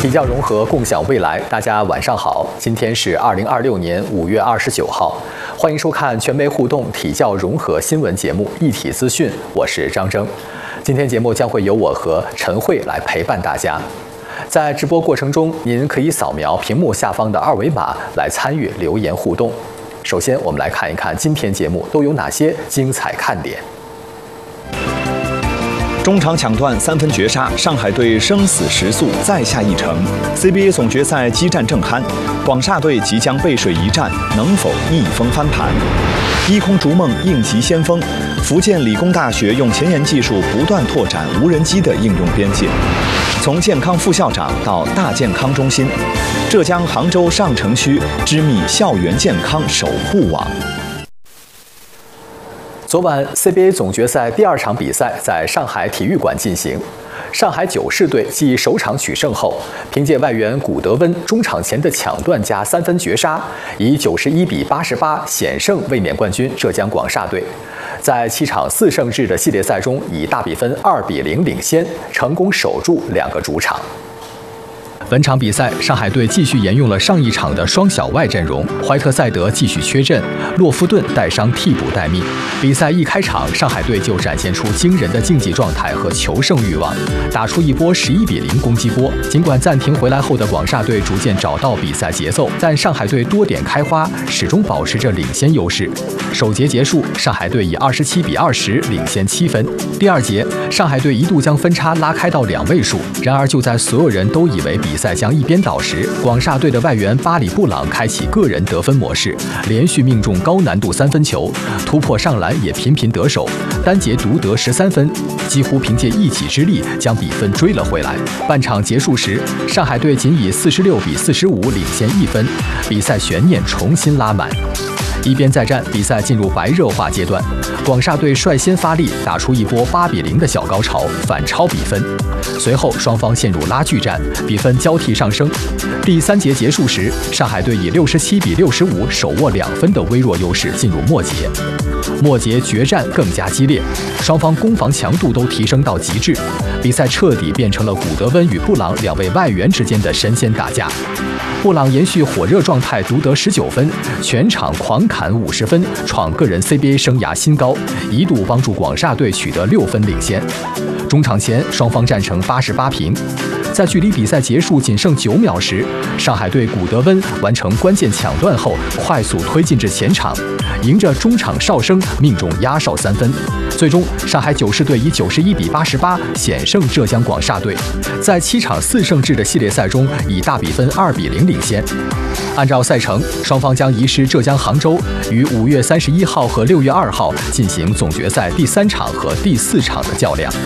体教融合，共享未来。大家晚上好，今天是2026年5月29号，欢迎收看全媒互动体教融合新闻节目《一体资讯》，我是张征。今天节目将会由我和陈慧来陪伴大家。在直播过程中，您可以扫描屏幕下方的二维码来参与留言互动。首先，我们来看一看今天节目都有哪些精彩看点。 中场抢断3分绝杀，上海队生死时速再下一城。CBA 总决赛激战正酣，广厦队即将背水一战，能否逆风翻盘？一空逐梦应急先锋，福建理工大学用前沿技术不断拓展无人机的应用边界。从健康副校长到大健康中心，浙江杭州上城区织密校园健康守护网。 昨晚 CBA 总决赛第2场比赛在上海体育馆进行，上海九市队继首场取胜后，凭借外援古德温中场前的抢断加3分绝杀，以91比88险胜卫冕冠军浙江广厦队，在7场4胜制的系列赛中以大比分2比0领先，成功守住2个主场。本场比赛，上海队继续沿用了上一场的双小外阵容，怀特塞德继续缺阵，洛夫顿带伤替补待命。比赛一开场，上海队就展现出惊人的竞技状态和求胜欲望，打出一波11比0攻击波。尽管暂停回来后的广厦队逐渐找到比赛节奏，但上海队多点开花，始终保持着领先优势。首节结束，上海队以27比20领先7分。第2节，上海队一度将分差拉开到2位数，然而就在所有人都以为比赛将一边倒时，广厦队的外援巴里布朗开启个人得分模式，连续命中高难度3分球，突破上篮也频频得手，单节独得13分，几乎凭借一己之力将比分追了回来。半场结束时，上海队仅以46比45领先1分，比赛悬念重新拉满。一边再战，比赛进入白热化阶段，广厦队率先发力，打出一波8比0的小高潮，反超比分。随后双方陷入拉锯战，比分交替上升。第3节结束时，上海队以67比65手握2分的微弱优势进入末节。末节决战更加激烈，双方攻防强度都提升到极致，比赛彻底变成了古德温与布朗2位外援之间的神仙打架。布朗延续火热状态，独得19分，全场狂砍50分，创个人 CBA 生涯新高，一度帮助广厦队取得6分领先。中场前，双方战成88平。在距离比赛结束仅剩9秒时，上海队古德温完成关键抢断后，快速推进至前场，迎着中场哨声命中压哨3分。最终，上海九市队以91比88险胜浙江广厦队，在7场4胜制的系列赛中以大比分2比0领先。按照赛程，双方将移师浙江杭州，于5月31号和6月2号进行总决赛第3场和第4场的较量。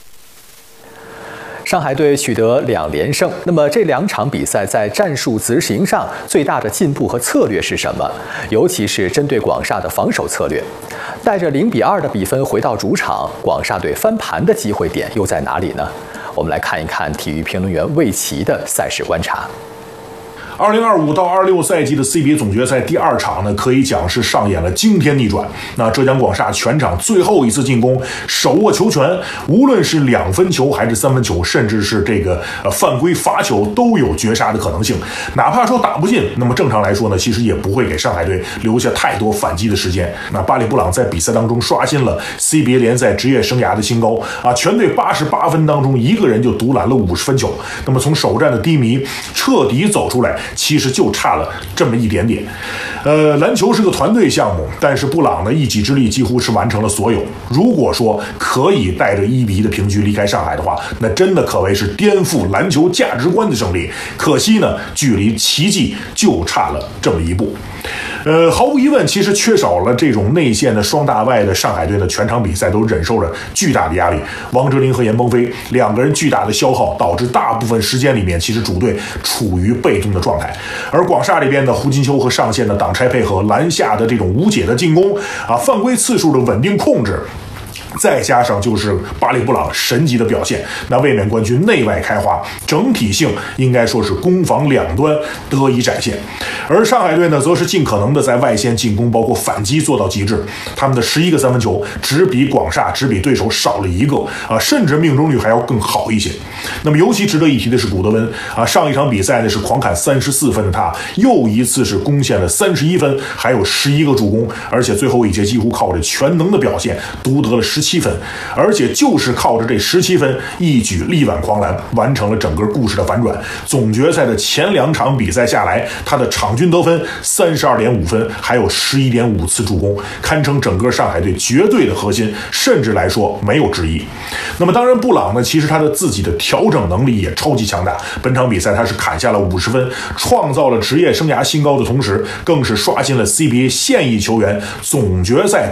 上海队取得2连胜，那么这2场比赛在战术执行上最大的进步和策略是什么？尤其是针对广厦的防守策略。带着0比2的比分回到主场，广厦队翻盘的机会点又在哪里呢？我们来看一看体育评论员魏奇的赛事观察。 2025到26赛季的 CBA 总决赛第2场呢，可以讲是上演了惊天逆转。那浙江广厦全场最后一次进攻，手握球权，无论是2分球还是3分球，甚至是这个犯规罚球，都有绝杀的可能性。哪怕说打不进，那么正常来说呢，其实也不会给上海队留下太多反击的时间。那巴里布朗在比赛当中刷新了 CBA 联赛职业生涯的新高啊！全队88分当中，一个人就独揽了50分球。那么从首战的低迷彻底走出来，其实就差了这么一点点。篮球是个团队项目，但是布朗的一己之力几乎是完成了所有。如果说可以带着1比1的平局离开上海的话，那真的可谓是颠覆篮球价值观的胜利。可惜呢，距离奇迹就差了这么一步。毫无疑问，其实缺少了这种内线的双大外的上海队的全场比赛都忍受着巨大的压力。王哲林和严鹏飞2个人巨大的消耗，导致大部分时间里面其实主队处于被动的状态。而广厦这边的胡金秋和上线的挡拆配合，篮下的这种无解的进攻啊，犯规次数的稳定控制， 再加上就是巴里布朗神级的表现，那卫冕冠军内外开花，整体性应该说是攻防两端得以展现。而上海队呢，则是尽可能的在外线进攻包括反击做到极致，他们的11个三分球只比广厦只比对手少了1个甚至命中率还要更好一些。那么尤其值得一提的是古德温上一场比赛呢是狂砍34分的他，又一次是攻陷了31分，还有11个助攻，而且最后一节几乎靠着全能的表现独得了17分，而且就是靠着这17分一举力挽狂澜，完成了整个故事的反转。总决赛的前2场比赛下来，他的场均得分32.5分，还有11.5次助攻，堪称整个上海队绝对的核心，甚至来说没有之一。那么当然布朗呢，其实他的自己的调整能力也超级强大，本场比赛他是砍下了50分，创造了职业生涯新高的同时，更是刷新了 CBA 现役球员总决赛